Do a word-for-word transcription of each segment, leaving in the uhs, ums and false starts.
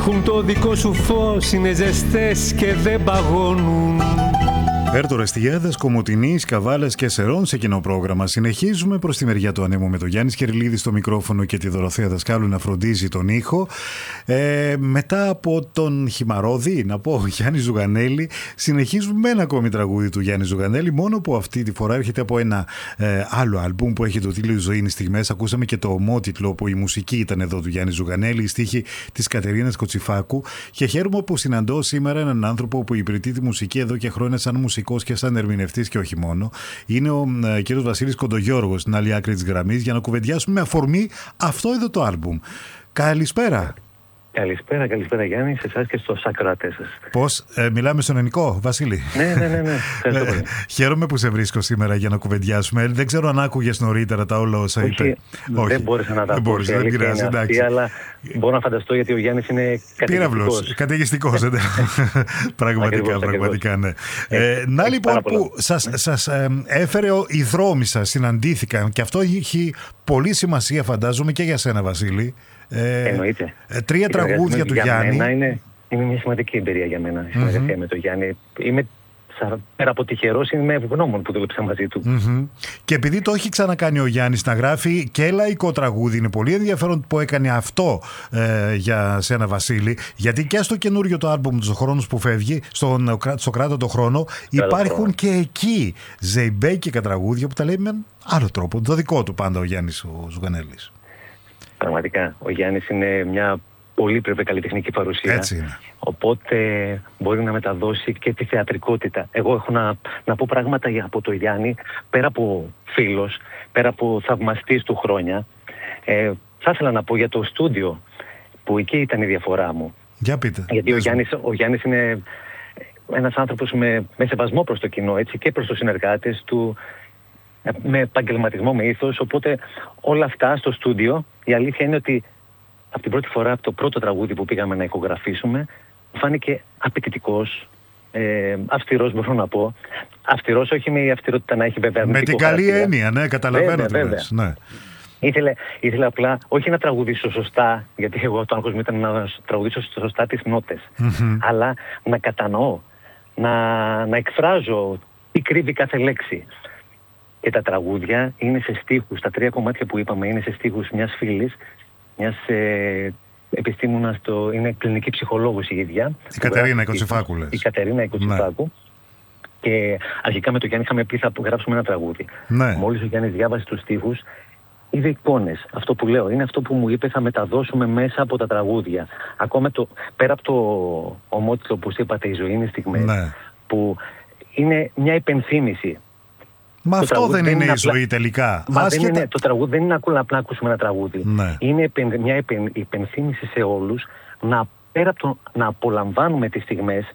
Έχουν το δικό σου φως, είναι ζεστές και δεν παγώνουν. Έρτορες, Στιγιάδας, Κομοτηνής, Καβάλας και Σερών σε κοινό πρόγραμμα. Συνεχίζουμε προς τη μεριά του ανέμου με τον Γιάννη Σκερλίδη στο μικρόφωνο και τη Δωροθέα Δασκάλου να φροντίζει τον ήχο. Ε, μετά από τον Χυμαρόδη, να πω, Γιάννη Ζουγανέλη, συνεχίζουμε με ένα ακόμη τραγούδι του Γιάννη Ζουγανέλη, μόνο που αυτή τη φορά έρχεται από ένα ε, άλλο άλμπουμ που έχει το τίτλο «Η ζωή είναι στιγμές». Ακούσαμε και το ομότιτλο που η μουσική ήταν εδώ του Γιάννη Ζουγανέλη, η στίχη της Κατερίνας Κοτσιφάκου. Και χαίρομαι που συναντώ σήμερα έναν άνθρωπο που υπηρετεί τη μουσική εδώ και χρόνια σαν μουσικός και σαν ερμηνευτής και όχι μόνο. Είναι ο ε, κ. Βασίλης Κοντογιώργος στην άλλη άκρη της γραμμής για να κουβεντιάσουμε με αφορμή αυτό εδώ το άλμπουμ. Καλησπέρα. Καλησπέρα, καλησπέρα Γιάννη, σε εσάς και στους ακροατές σας. Πώς, ε, μιλάμε στον ελληνικό, Βασίλη? Ναι, ναι, ναι, ναι. Ευχαριστώ πολύ. Χαίρομαι που σε βρίσκω σήμερα για να κουβεντιάσουμε. Δεν ξέρω αν άκουγες νωρίτερα τα όλα όσα Όχι, είπε. Όχι, δεν μπόρεσα να τα δεν πω. Μπορείς, δεν πειράζει, εντάξει. Αλλά μπορώ να φανταστώ γιατί ο Γιάννης είναι πύραυλος, καταιγιστικός. Πραγματικά, πραγματικά, ναι. Ε, να λοιπόν που σας, σας ε, έφερε η δρόμη σας, συναντήθηκαν και αυτό έχει πολύ σημασία φαντάζομαι και για σένα, Βασίλη. Ε, Εννοείται. Ε, τρία τραγούδια του για Γιάννη. Μένα είναι, είναι μια σημαντική εμπειρία για μένα η συνεργασία mm-hmm. με τον Γιάννη. Είμαι, πέρα από τυχερός, είμαι ευγνώμων που δούλεψα μαζί του. Mm-hmm. Και επειδή το έχει ξανακάνει ο Γιάννης να γράφει και λαϊκό τραγούδι, είναι πολύ ενδιαφέρον που έκανε αυτό ε, για σένα, Βασίλη, γιατί και στο καινούριο το άλμπουμ του «Ο χρόνος που φεύγει», στον, στο κράτο το χρόνο, υπάρχουν χρόνο. Και εκεί ζεϊμπέκικα τραγούδια που τα λέει με άλλο τρόπο. Το δικό του πάντα ο Γιάννης ο Ζουγανέλης. Πραγματικά, ο Γιάννης είναι μια πολύπλευρη καλλιτεχνική παρουσία. Έτσι είναι. Οπότε μπορεί να μεταδώσει και τη θεατρικότητα. Εγώ έχω να, να πω πράγματα για, από το Γιάννη, πέρα από φίλος, πέρα από θαυμαστής του χρόνια. Ε, θα ήθελα να πω για το στούντιο, που εκεί ήταν η διαφορά μου. Για πείτε. Γιατί ο Γιάννης, ο Γιάννης είναι ένας άνθρωπος με, με σεβασμό προς το κοινό, έτσι, και προς τους συνεργάτες του, με επαγγελματισμό, με ήθος. Οπότε όλα αυτά στο στούντιο, η αλήθεια είναι ότι από την πρώτη φορά, από το πρώτο τραγούδι που πήγαμε να ηχογραφήσουμε, φάνηκε απαιτητικός, ε, αυστηρός μπορώ να πω. Αυστηρός όχι με η αυστηρότητα να έχει βέβαια με την καλή χαρακτήρα. έννοια, ναι, καταλαβαίνω βέβαια, τι λες, ναι. Ήθελε, ήθελε απλά όχι να τραγουδήσω σωστά, γιατί εγώ το άγχος μου ήταν να τραγουδήσω σωστά τις νότες, mm-hmm. αλλά να κατανοώ, να, να εκφράζω τι κρύβει κάθε λέξη. Και τα τραγούδια είναι σε στίχους, τα τρία κομμάτια που είπαμε είναι σε στίχους μιας φίλης, μιας ε, επιστήμονας, το, είναι κλινική ψυχολόγος η ίδια. Η Κατερίνα Κοτσιφάκου λες. Η Κατερίνα Κοτσιφάκου. Ναι. Και αρχικά με τον Γιάννη είχαμε πει θα γράψουμε ένα τραγούδι. Ναι. Μόλις ο Γιάννης διάβασε τους στίχους, είδε εικόνες. Αυτό που λέω είναι αυτό που μου είπε θα μεταδώσουμε μέσα από τα τραγούδια. Ακόμα το, πέρα από το ομότιτλο που είπατε, «Η ζωή είναι στιγμές», ναι. που είναι μια υπενθύμηση. Μα το αυτό δεν είναι, είναι η απλά... ζωή τελικά. Μα Άσχετα... δεν είναι, το τραγούδι δεν είναι απλά να ακούσουμε ένα τραγούδι. Ναι. Είναι μια υπενθύμηση σε όλους να, πέρα από το να απολαμβάνουμε τις στιγμές,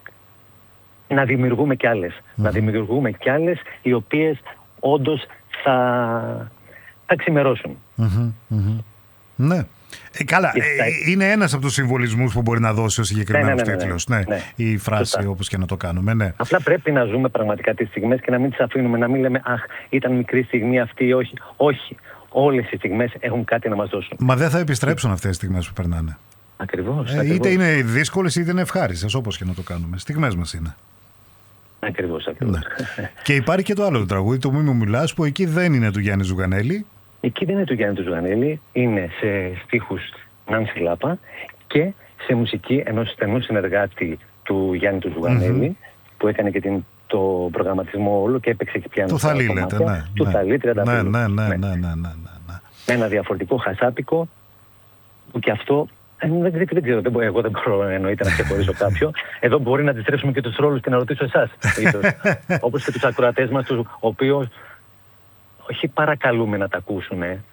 να δημιουργούμε κι άλλες. Mm-hmm. Να δημιουργούμε κι άλλες οι οποίες όντως θα, θα ξημερώσουν. Mm-hmm. Mm-hmm. Ναι. Ε, καλά, ε, είναι ένας από τους συμβολισμούς που μπορεί να δώσει ο συγκεκριμένος ναι, ναι, ναι, τίτλος. Ναι, ναι, ναι. Η φράση, σωστά, όπως και να το κάνουμε. Ναι. Απλά πρέπει να ζούμε πραγματικά τις στιγμές και να μην τις αφήνουμε, να μην λέμε «Αχ, ήταν μικρή στιγμή αυτή» ή όχι. Όχι. Όλες οι στιγμές έχουν κάτι να μας δώσουν. Μα δεν θα επιστρέψουν αυτές τις στιγμές που περνάνε. Ακριβώς. Ε, ακριβώς. Είτε είναι δύσκολες είτε είναι ευχάριστες, όπως και να το κάνουμε. Στιγμές μας είναι. Ακριβώς, ακριβώς. Ναι. Και υπάρχει και το άλλο το τραγούδι, το «Μη μου μιλάς», που εκεί δεν είναι του Γιάννη Ζουγανέλη. Εκεί δεν είναι του Γιάννη του Ζουγανέλη, είναι σε στίχους Νάνση Λάπα και σε μουσική ενός στενού συνεργάτη του Γιάννη του Ζουγανέλη, mm-hmm. που έκανε και την, το προγραμματισμό όλο και έπαιξε και πιάνο. Του Θαλή λέτε, ναι. Του ναι. Θαλή, τριάντα ναι, ναι, ναι, ναι, ναι, ναι, ναι. Με ένα διαφορετικό χασάπικο που και αυτό δεν, δεν, δεν ξέρω, δεν, εγώ δεν μπορώ εννοείται να ξεχωρίσω κάποιο. Εδώ μπορεί να αντιστρέψουμε και τους ρόλους και να ρωτήσω εσάς, όπως και τους ακροατές μας, τους οποίους όχι παρακαλούμε να τα ακούσουν. Ε,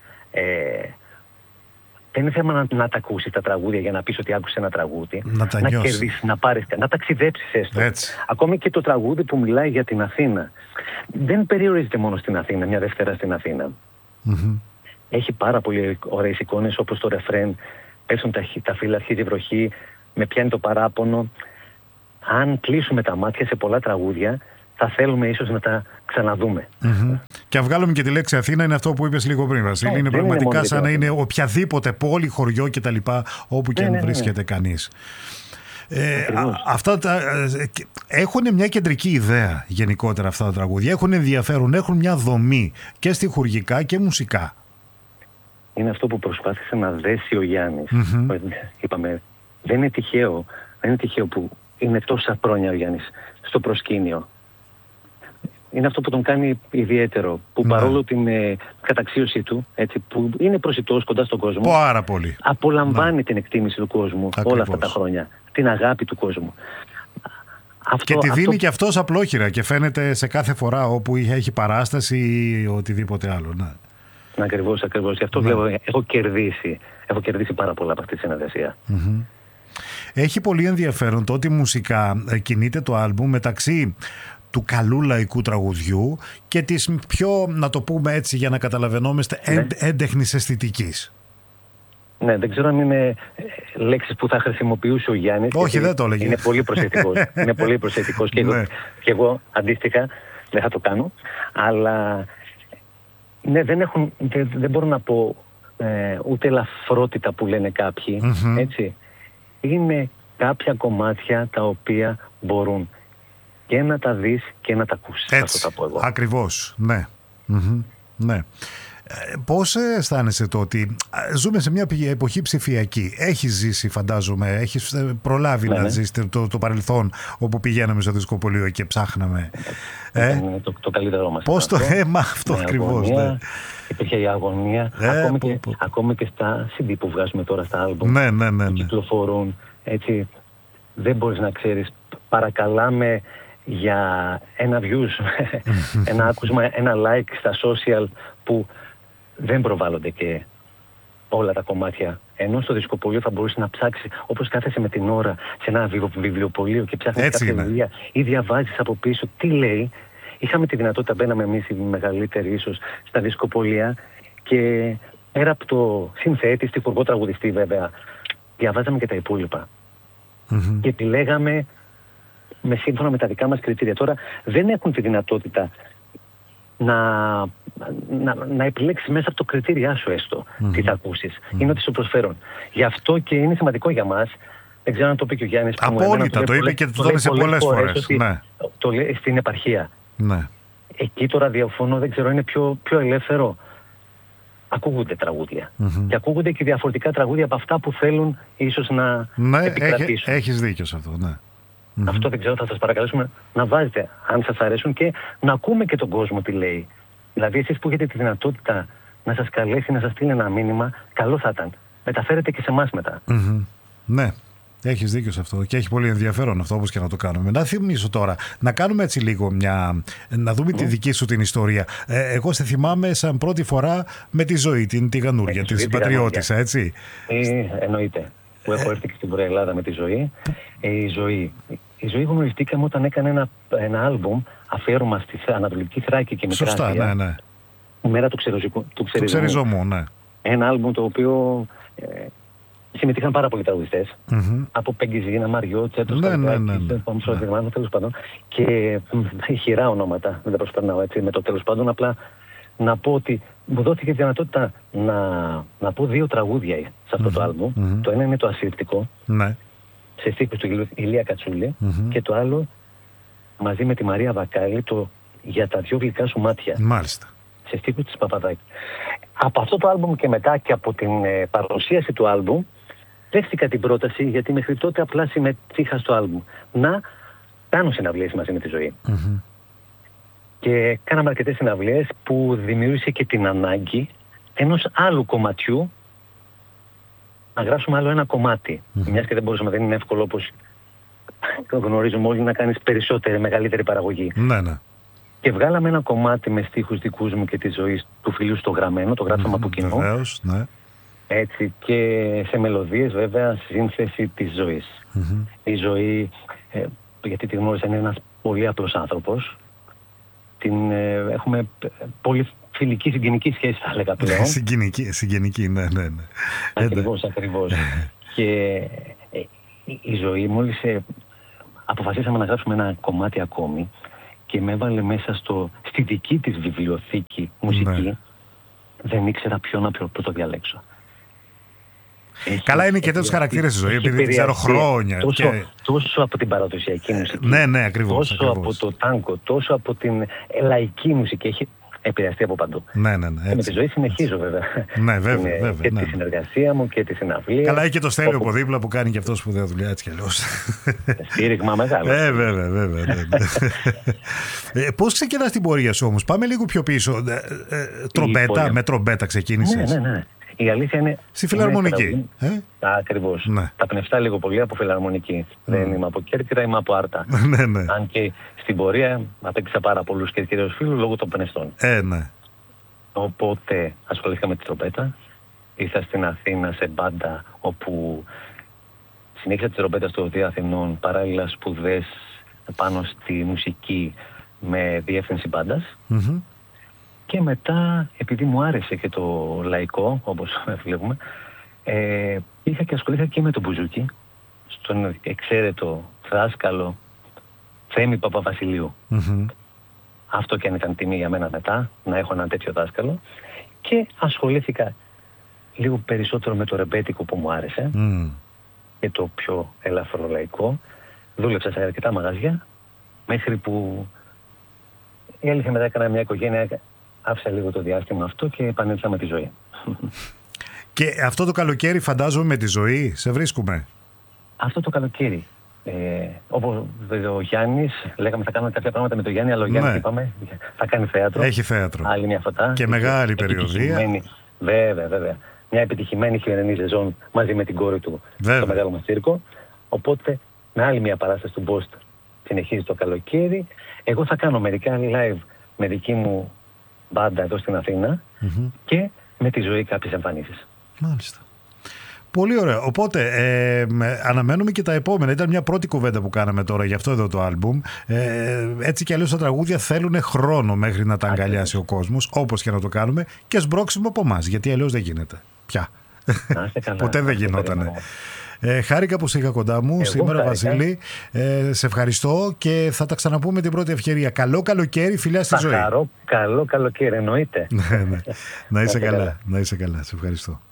δεν είναι θέμα να, να τα ακούσεις τα τραγούδια για να πεις ότι άκουσες ένα τραγούδι. Να τα να νιώσεις. κερδίσεις, να πάρεις, να ταξιδέψεις έστω. Έτσι. Ακόμη και το τραγούδι που μιλάει για την Αθήνα. Δεν περιορίζεται μόνο στην Αθήνα, μια Δευτέρα στην Αθήνα. Mm-hmm. Έχει πάρα πολύ ωραίες εικόνες όπως το ρεφρέν. Πέσουν τα, τα φύλλα, αρχίζει η βροχή, με πιάνει το παράπονο. Αν κλείσουμε τα μάτια σε πολλά τραγούδια, θα θέλουμε ίσως να τα ξαναδούμε. Mm-hmm. Και αν βγάλουμε και τη λέξη Αθήνα, είναι αυτό που είπες λίγο πριν, Βασίλη. Yeah, είναι πραγματικά είναι σαν να είναι οποιαδήποτε πόλη, χωριό κτλ. Όπου και yeah, αν ναι, βρίσκεται ναι. κανείς. Ε, α, αυτά τα, ε, έχουν μια κεντρική ιδέα γενικότερα αυτά τα τραγούδια. Έχουν ενδιαφέρον, έχουν μια δομή και στιχουργικά και μουσικά. Είναι αυτό που προσπάθησε να δέσει ο Γιάννης. Mm-hmm. Είπαμε, δεν είναι τυχαίο, δεν είναι τυχαίο που είναι τόσα χρόνια ο Γιάννης στο προσκήνιο. Είναι αυτό που τον κάνει ιδιαίτερο, που ναι. παρόλο την ε, καταξίωσή του, έτσι, που είναι προσιτός κοντά στον κόσμο, πάρα πολύ. Απολαμβάνει ναι. την εκτίμηση του κόσμου. Ακριβώς. Όλα αυτά τα χρόνια, την αγάπη του κόσμου. Αυτό, και τη δίνει αυτό... και αυτός απλόχειρα και φαίνεται σε κάθε φορά όπου έχει παράσταση ή οτιδήποτε άλλο. Ναι. Ακριβώς, ακριβώς. Γι' αυτό ναι. βλέπω, έχω κερδίσει, έχω κερδίσει πάρα πολλά από αυτή τη συνεργασία. Mm-hmm. Έχει πολύ ενδιαφέρον το ότι μουσικά κινείται το άλμπουμ μεταξύ του καλού λαϊκού τραγουδιού και της πιο, να το πούμε έτσι για να καταλαβαίνόμαστε, ναι. έντεχνης αισθητικής. Ναι, δεν ξέρω αν είναι λέξεις που θα χρησιμοποιούσε ο Γιάννης. Όχι, δεν το έλεγε. Είναι πολύ προσεκτικός. είναι πολύ προσεκτικός και, ναι. εγώ, και εγώ αντίστοιχα δεν θα το κάνω. Αλλά ναι, δεν, έχουν, δεν, δεν μπορώ να πω ε, ούτε ελαφρότητα που λένε κάποιοι. Mm-hmm. Έτσι. Είναι κάποια κομμάτια τα οποία μπορούν και να τα δεις και να τα ακούσεις. Έτσι, αυτό θα πω εγώ. Ακριβώς, ναι. Mm-hmm. ναι. Πώς αισθάνεσαι το ότι ζούμε σε μια εποχή ψηφιακή? Έχεις ζήσει, φαντάζομαι, έχεις προλάβει ναι, να ναι. ζεις το, το παρελθόν όπου πηγαίναμε στο δισκοπωλείο και ψάχναμε. Ε? Ε, το, το καλύτερό μας. Πώς το αίμα αυτό ναι, ακριβώς. Ναι. Υπήρχε η αγωνία. Ε, ακόμη, που, και, που. ακόμη και στα σι ντι που βγάζουμε τώρα στα άλμπομ. Ναι, ναι, ναι, ναι. Κυκλοφορούν. Έτσι, δεν μπορείς να ξέρεις. Παρακαλάμε για ένα views, ένα άκουσμα, ένα like στα social που δεν προβάλλονται και όλα τα κομμάτια. Ενώ στο δισκοπωλείο θα μπορούσε να ψάξει, όπως κάθεσαι με την ώρα σε ένα βιβλιοπωλείο και ψάχνεις κάποια βιβλία ή διαβάζεις από πίσω τι λέει. Είχαμε τη δυνατότητα, μπαίναμε εμείς οι μεγαλύτεροι ίσως στα δισκοπωλεία και πέρα από το συνθέτη, στιχουργό, τραγουδιστή βέβαια, διαβάζαμε και τα υπόλοιπα. Mm-hmm. Και επιλέγαμε με σύμφωνα με τα δικά μας κριτήρια. Τώρα δεν έχουν τη δυνατότητα να, να, να επιλέξεις μέσα από το κριτήριά σου έστω mm-hmm. τι θα ακούσεις. Mm-hmm. Είναι ότι σου προσφέρουν. Γι' αυτό και είναι σημαντικό για μας. Δεν ξέρω αν το είπε και ο Γιάννης. Απόλυτα, το, το είπε και το λέει σε πολλές φορές. φορές. Ναι. Το λέει στην επαρχία. Ναι. Εκεί το ραδιοφωνό δεν ξέρω, είναι πιο, πιο ελεύθερο. Ακούγονται τραγούδια. Mm-hmm. Και ακούγονται και διαφορετικά τραγούδια από αυτά που θέλουν ίσως να ναι, επικρατήσουν. Έχει, έχεις δίκιο σε αυτό, ναι. Αυτό mm-hmm. δεν ξέρω, θα σας παρακαλέσουμε να βάζετε αν σας αρέσουν και να ακούμε και τον κόσμο τι λέει. Δηλαδή εσείς που έχετε τη δυνατότητα να σας καλέσει, να σας στείλει ένα μήνυμα, καλό θα ήταν. Μεταφέρετε και σε εμάς μετά. Mm-hmm. Ναι, έχεις δίκιο σε αυτό και έχει πολύ ενδιαφέρον αυτό όπως και να το κάνουμε. Να θυμίσω τώρα, να κάνουμε έτσι λίγο μια, να δούμε mm. τη δική σου την ιστορία. Ε, εγώ σε θυμάμαι σαν πρώτη φορά με τη Ζωή, την τηγανούρια, τη συμπατριώτησα, έτσι. Ε, εννοείται. Που έχω έρθει και στην Βορεια Ελλάδα με τη Ζωή. Ε, η Ζωή. Η Ζωή γνωριστήκαμε όταν έκανε ένα, ένα άλμπουμ αφιέρωμα στη Ανατολική Θράκη και Μικρά Ασία. Σωστά, ναι, ναι. Η μέρα του, ξεριζομού, του ξεριζομού. Ναι. Ένα άλμπουμ το οποίο ε, συμμετείχαν πάρα πολλοί τραγουδιστές. Mm-hmm. Από Πέγγιζίνα, Μαριό, Τσέτος, ναι, ναι, ναι, ναι. ναι. τέλος πάντων. Και χειρά ονόματα, δεν τα προσπερνάω έτσι με το τέλος πάντων. Απλά να πω ότι μου δόθηκε η δυνατότητα να, να πω δύο τραγούδια σε αυτό mm-hmm. το άλμπουμ. Mm-hmm. Το ένα είναι το Ασύρτικο. Ναι. Σε στίχους του Ηλία Κατσούλη mm-hmm. και το άλλο μαζί με τη Μαρία Βακάλη το «Για τα δυο γλυκά σου μάτια». Μάλιστα. Σε στίχους της Παπαδάκη. Από αυτό το άλμπουμ και μετά και από την ε, παρουσίαση του άλμπουμ δέχτηκα την πρόταση, γιατί μέχρι τότε απλά συμμετείχα στο άλμπουμ, να κάνω συναυλίες μαζί με τη Ζωή. Mm-hmm. Και κάναμε αρκετές συναυλίες που δημιούργησε και την ανάγκη ενός άλλου κομματιού να γράψουμε άλλο ένα κομμάτι. Mm-hmm. Μιας και δεν μπορούσαμε, δεν είναι εύκολο όπως γνωρίζουμε όλοι να κάνεις περισσότερη, μεγαλύτερη παραγωγή. Ναι, ναι. Και βγάλαμε ένα κομμάτι με στίχους δικούς μου και της Ζωής του φιλίου στο γραμμένο, το γράψαμε mm-hmm. από κοινό. Βεβαίως, ναι. Έτσι, και σε μελωδίες βέβαια σύνθεση της Ζωής. Mm-hmm. Η Ζωή, ε, γιατί τη γνώρισα, είναι ένας πολύ απλός άνθρωπος. Την, ε, έχουμε πολύ φιλική, συγγενική σχέση θα έλεγα πλέον. Συγγενική, συγγενική, ναι, ναι, ναι. Ακριβώς, ακριβώς. Και ε, η, η Ζωή, μόλις ε, αποφασίσαμε να γράψουμε ένα κομμάτι ακόμη και με έβαλε μέσα στο, στη δική της βιβλιοθήκη μουσική, ναι. δεν ήξερα ποιο να το διαλέξω. Έχει, Καλά είναι και τέτοιους χαρακτήρες στη ζωή, επειδή ξέρω χρόνια. Τόσο, και... τόσο από την παραδοσιακή μουσική, ναι, ναι, ακριβώς, τόσο ακριβώς. από το τάνκο, τόσο από την λαϊκή μουσική. Έχει επηρεαστεί από παντού. Ναι, ναι, ναι. Και με τη ζωή συνεχίζω βέβαια. Ναι, βέβαια, βέβαια. Και ναι. τη συνεργασία μου και τη συναυλία. Καλά, έχει και το Στέλιο από δίπλα που κάνει και αυτό σπουδαία δουλειά, έτσι κι αλλιώς. Στήριγμα μεγάλο. Ε, βέβαια, βέβαια. Ναι, ναι. ε, πώς ξεκινάς την πορεία σου όμως? Πάμε λίγο πιο πίσω. Ε, ε, τρομπέτα, με τρομπέτα ξεκίνησες? Ναι, ναι, ναι. Η αλήθεια είναι... Στη φιλαρμονική. Ε? Ακριβώς. Ναι. Τα πνευστά λίγο πολύ από φιλαρμονική. Mm. Δεν είμαι από Κέρκυρα, είμαι από Άρτα. ναι, ναι. Αν και στην πορεία απέκτησα πάρα πολλούς κερκυραίους φίλους λόγω των πνευστών. Ε, ναι. Οπότε ασχολήθηκα με τη τρομπέτα. Ήρθα στην Αθήνα σε μπάντα όπου συνέχισα τη τρομπέτα στο Οδείο Αθηνών, παράλληλα σπουδές πάνω στη μουσική με διεύθυνση μπάντας. Mm-hmm. Και μετά, επειδή μου άρεσε και το λαϊκό, όπως βλέπουμε, ε, είχα και ασχολήθηκα και με το μπουζούκι, στον εξαίρετο δάσκαλο Θέμη Παπαβασιλείου. Mm-hmm. Αυτό και αν ήταν τιμή για μένα μετά, να έχω ένα τέτοιο δάσκαλο. Και ασχολήθηκα λίγο περισσότερο με το ρεμπέτικο που μου άρεσε Mm. και το πιο ελαφρό λαϊκό. Δούλεψα σε αρκετά μαγαζιά, μέχρι που η αλήθεια μετά έκανα μια οικογένεια. Άφησα λίγο το διάστημα αυτό και επανέλθα με τη ζωή. Και αυτό το καλοκαίρι φαντάζομαι με τη ζωή σε βρίσκουμε. Αυτό το καλοκαίρι. Ε, όπως ο Γιάννης, λέγαμε θα κάνουμε κάποια πράγματα με τον Γιάννη, αλλά ο Γιάννης, ναι, είπαμε θα κάνει θέατρο. Έχει θέατρο. Άλλη μια φωτά. Και μεγάλη περιοδία. Βέβαια, βέβαια. Μια επιτυχημένη χειμερινή σεζόν μαζί με την κόρη του, βέβαια, στο μεγάλο μας τσίρκο. Οπότε με άλλη μια παράσταση του Μπόστ συνεχίζει το καλοκαίρι. Εγώ θα κάνω μερικά live με δική μου μπάντα εδώ στην Αθήνα, mm-hmm, και με τη ζωή κάποιες εμφανίσεις. Μάλιστα. Πολύ ωραία. Οπότε ε, αναμένουμε και τα επόμενα. Ήταν μια πρώτη κουβέντα που κάναμε τώρα για αυτό εδώ το άλμπουμ. Ε, έτσι κι αλλιώς τα τραγούδια θέλουν χρόνο μέχρι να τα αγκαλιάσει ο κόσμος, όπως και να το κάνουμε, και σμπρώξιμο από εμάς, γιατί αλλιώς δεν γίνεται πια. Ποτέ δεν γινότανε. Ε, χάρηκα που σε είχα κοντά μου. Εγώ σήμερα, χάρηκα. Βασίλη, ε, σε ευχαριστώ και θα τα ξαναπούμε την πρώτη ευκαιρία. Καλό καλοκαίρι, φιλιά στη ζωή. Χαρό, καλό καλοκαίρι, εννοείται. Να είσαι καλά, να είσαι καλά. Σε ευχαριστώ.